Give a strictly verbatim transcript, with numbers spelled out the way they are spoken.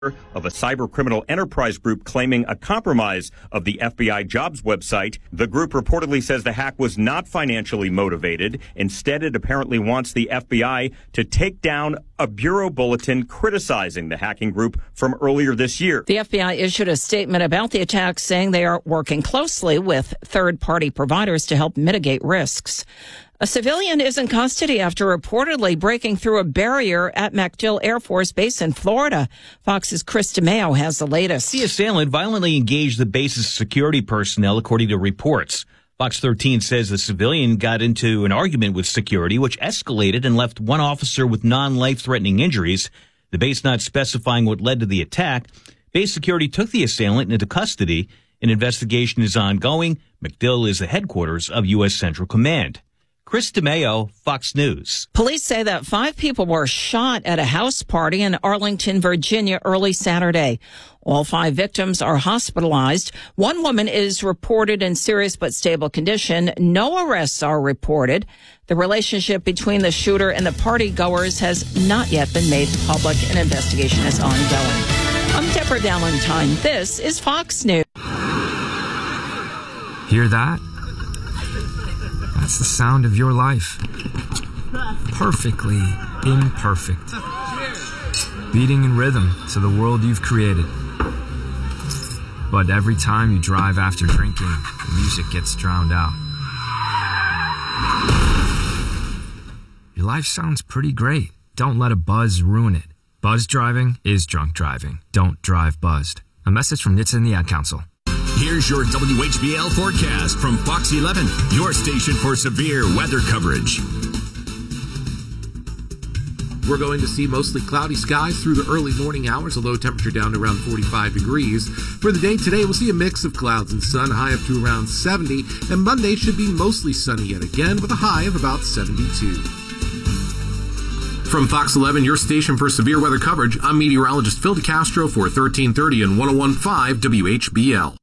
of a cyber criminal enterprise group claiming a compromise of the F B I jobs website. The group reportedly says the hack was not financially motivated. Instead, it apparently wants the F B I to take down a bureau bulletin criticizing the hacking group from earlier this year. The F B I issued a statement about the attack saying they are working closely with third-party providers to help mitigate risks. A civilian is in custody after reportedly breaking through a barrier at MacDill Air Force Base in Florida. Fox's Chris DeMeo has the latest. The assailant violently engaged the base's security personnel, according to reports. Fox thirteen says the civilian got into an argument with security, which escalated and left one officer with non-life-threatening injuries. The base not specifying what led to the attack. Base security took the assailant into custody. An investigation is ongoing. MacDill is the headquarters of U S Central Command. Chris DeMeo, Fox News. Police say that five people were shot at a house party in Arlington, Virginia early Saturday. All five victims are hospitalized. One woman is reported in serious but stable condition. No arrests are reported. The relationship between the shooter and the party goers has not yet been made public. An investigation is ongoing. I'm Deborah Valentine. This is Fox News. Hear that? That's the sound of your life. Perfectly imperfect. Beating in rhythm to the world you've created. But every time you drive after drinking, the music gets drowned out. Your life sounds pretty great. Don't let a buzz ruin it. Buzz driving is drunk driving. Don't drive buzzed. A message from N H T S A and the Ad Council. Here's your W H B L forecast from Fox eleven, your station for severe weather coverage. We're going to see mostly cloudy skies through the early morning hours, a low temperature down to around forty-five degrees. For the day today, we'll see a mix of clouds and sun, high up to around seventy, and Monday should be mostly sunny yet again with a high of about seventy-two. From Fox eleven, your station for severe weather coverage, I'm meteorologist Phil DeCastro for thirteen thirty and one oh one point five W H B L.